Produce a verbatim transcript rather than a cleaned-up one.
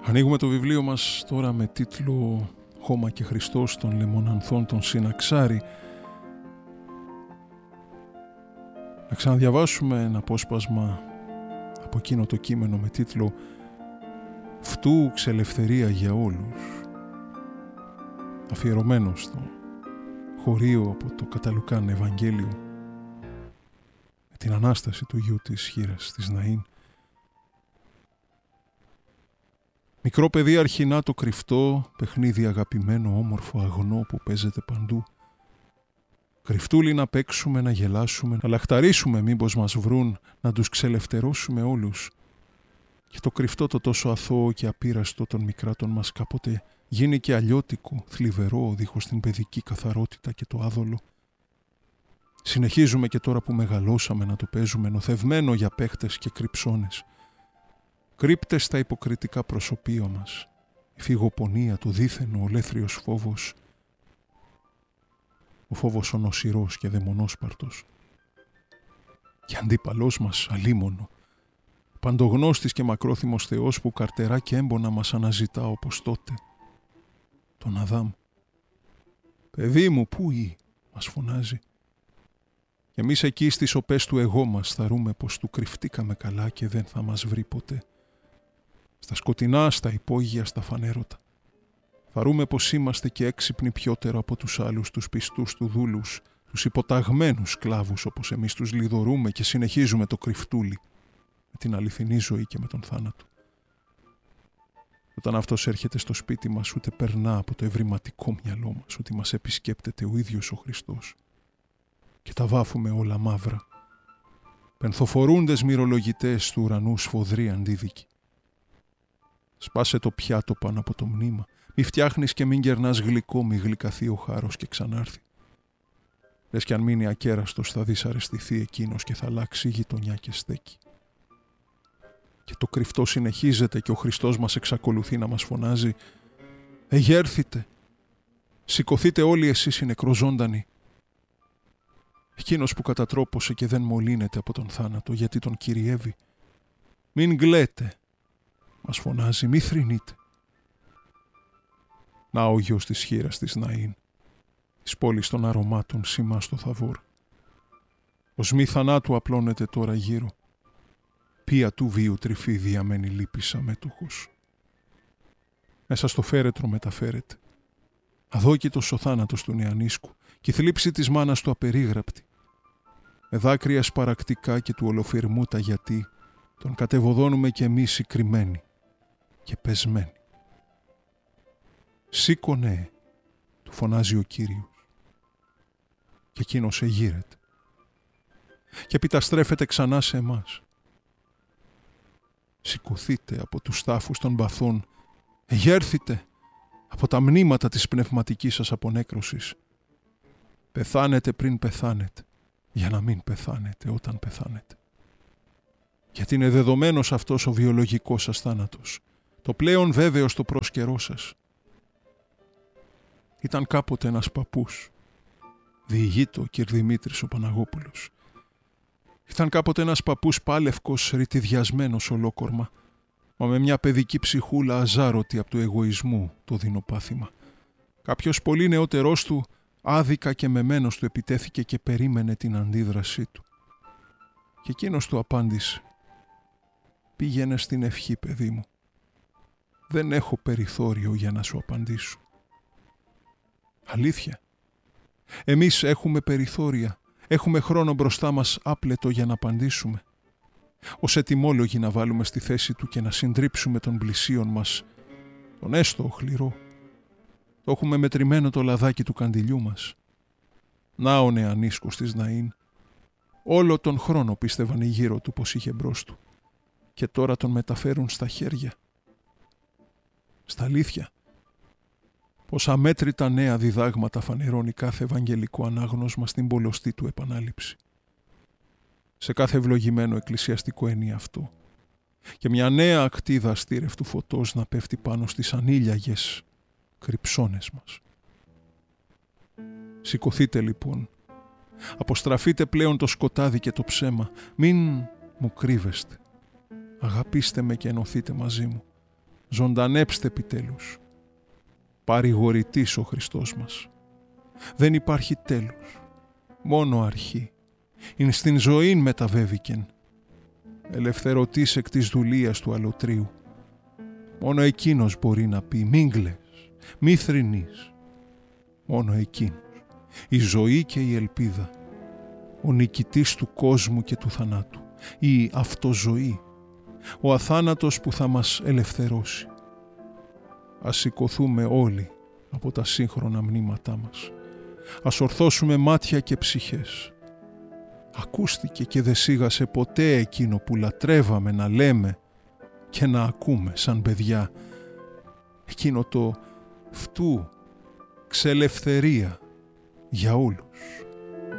Ανοίγουμε το βιβλίο μας τώρα με τίτλο «Χώμα και Χριστός» των Λεμονανθών των Συναξάρη. Να ξαναδιαβάσουμε ένα απόσπασμα από εκείνο το κείμενο με τίτλο «Φτού ξελευθερία για όλους», αφιερωμένο στο χωρίο από το Καταλουκάν Ευαγγέλιο με την Ανάσταση του γιου της χήρας της Ναΐν. Μικρό παιδί αρχινά το κρυφτό, παιχνίδι αγαπημένο, όμορφο, αγνό που παίζεται παντού. Κρυφτούλι να παίξουμε, να γελάσουμε, να λαχταρίσουμε μήπως μας βρουν, να τους ξελευθερώσουμε όλους. Και το κρυφτό το τόσο αθώο και απείραστο των μικράτων μας κάποτε γίνει και αλλιώτικο, θλιβερό, δίχως την παιδική καθαρότητα και το άδολο. Συνεχίζουμε και τώρα που μεγαλώσαμε να το παίζουμε νοθευμένο για παίχτες και κρυψώνες. Κρύπτες στα υποκριτικά προσωπία μας, η φυγοπονία, το δίθεν ο ολέθριος φόβος, ο φόβος ο νοσηρός και δαιμονόσπαρτος. Και αντίπαλός μας αλίμονο, παντογνώστης και μακρόθυμος Θεός που καρτερά και έμπονα μας αναζητά όπως τότε. Τον Αδάμ. «Παιδί μου, πού ή» μας φωνάζει. Και εμείς εκεί στις σοπές του εγώ μας θαρούμε πως του κρυφτήκαμε καλά και δεν θα μας βρει ποτέ. Στα σκοτεινά, στα υπόγεια, στα φανέρωτα. Θαρούμε πως είμαστε και έξυπνοι πιότερο από τους άλλους, τους πιστούς του δούλους, τους υποταγμένους σκλάβους όπως εμείς τους λιδωρούμε και συνεχίζουμε το κρυφτούλι με την αληθινή ζωή και με τον θάνατο. Όταν αυτός έρχεται στο σπίτι μας ούτε περνά από το ευρηματικό μυαλό μας ότι μας επισκέπτεται ο ίδιος ο Χριστός και τα βάφουμε όλα μαύρα. Πενθοφορούντες μυρολογητές του ουρανού σφοδροί αντίδικοι. Σπάσε το πιάτο πάνω από το μνήμα. Μη φτιάχνεις και μην κερνάς γλυκό, μη γλυκαθεί ο χάρος και ξανάρθει. Λες κι αν μείνει ακέραστος θα δυσαρεστηθεί εκείνος και θα αλλάξει γειτονιά και στέκει. Και το κρυφτό συνεχίζεται και ο Χριστός μας εξακολουθεί να μας φωνάζει «Εγέρθητε, σηκωθείτε όλοι εσείς οι νεκροζώντανοι». Εκείνος που κατατρόπωσε και δεν μολύνεται από τον θάνατο γιατί τον κυριεύει. «Μην γλέτε», μας φωνάζει, «μη θρηνείτε». Να ο γιος της χήρας της Ναΐν, της πόλης των αρωμάτων σημά στο Θαβόρ. Ο σμί θανάτου απλώνεται τώρα γύρω. Ποια του βίου τρυφή διαμένει λύπης αμέτωχος. Μέσα στο φέρετρο μεταφέρεται. Αδόκητος ο θάνατος του νεανίσκου και η θλίψη της μάνας του απερίγραπτη. Με δάκρυα σπαρακτικά και του ολοφυρμού τα γιατί τον κατεβοδώνουμε κι εμείς οι κρυμμένοι και πεσμένοι. «Σήκωνε», του φωνάζει ο Κύριος. Και εκείνος εγείρεται και επιταστρέφεται ξανά σε εμάς. «Σηκωθείτε από τους τάφους των παθών, εγέρθητε από τα μνήματα της πνευματικής σας απονέκρωσης. Πεθάνετε πριν πεθάνετε, για να μην πεθάνετε όταν πεθάνετε. Γιατί είναι δεδομένος αυτός ο βιολογικός σας θάνατος, το πλέον βέβαιο στο πρόσκαιρό σας. Ήταν κάποτε ένας παππούς, διηγείτο ο κ. Δημήτρης ο Παναγόπουλος. Ήταν κάποτε ένας παππούς πάλευκος, ρητιδιασμένος ολόκορμα, μα με μια παιδική ψυχούλα αζάρωτη από του εγωισμού το δεινοπάθημα. Κάποιος πολύ νεότερός του, άδικα και μεμένος του επιτέθηκε και περίμενε την αντίδρασή του. Και εκείνος του απάντησε «Πήγαινε στην ευχή, παιδί μου. Δεν έχω περιθώριο για να σου απαντήσω». Αλήθεια. Εμείς έχουμε περιθώρια. Έχουμε χρόνο μπροστά μας άπλετο για να απαντήσουμε. Ως ετοιμόλογοι να βάλουμε στη θέση του και να συντρίψουμε τον πλησίον μας, τον έστω οχληρό. Το έχουμε μετρημένο το λαδάκι του καντιλιού μας. Να ο νεανίσκος της Ναΐν. Όλο τον χρόνο πίστευαν γύρω του πως είχε μπρος του. Και τώρα τον μεταφέρουν στα χέρια. Στα αλήθεια. Πως αμέτρητα νέα διδάγματα φανερώνει κάθε ευαγγελικό ανάγνωσμα στην πολλωστή του επανάληψη. Σε κάθε ευλογημένο εκκλησιαστικό ενιαυτό. Και μια νέα ακτίδα αστήρευτου φωτός να πέφτει πάνω στις ανήλιαγες κρυψώνες μας. Σηκωθείτε λοιπόν. Αποστραφείτε πλέον το σκοτάδι και το ψέμα. Μην μου κρύβεστε. Αγαπήστε με και ενωθείτε μαζί μου. Ζωντανέψτε επιτέλους. Παρηγορητής ο Χριστός μας. Δεν υπάρχει τέλος, μόνο αρχή. Ειν στην ζωήν μεταβέβηκεν. Ελευθερωτής εκ της δουλείας του αλωτρίου. Μόνο εκείνος μπορεί να πει μην κλαις, μη θρηνείς. Μόνο εκείνος, η ζωή και η ελπίδα. Ο νικητής του κόσμου και του θανάτου. Η αυτοζωή. Ο αθάνατος που θα μας ελευθερώσει. Ας σηκωθούμε όλοι από τα σύγχρονα μνήματά μας. Ας ορθώσουμε μάτια και ψυχές. Ακούστηκε και δε σίγασε ποτέ εκείνο που λατρεύαμε να λέμε και να ακούμε σαν παιδιά. Εκείνο το φτού, ξελευθερία για όλους.